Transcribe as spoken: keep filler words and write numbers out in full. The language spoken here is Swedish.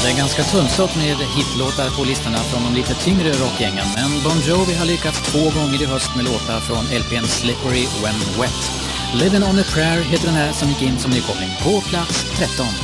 det är ganska tunnsått med hitlåtar på listorna från de lite tyngre rockgängen, men Bon Jovi har lyckats två gånger i höst med låtar från L P:n Slippery When Wet. Living on a Prayer heter den här som gick in som nykomling på plats tretton.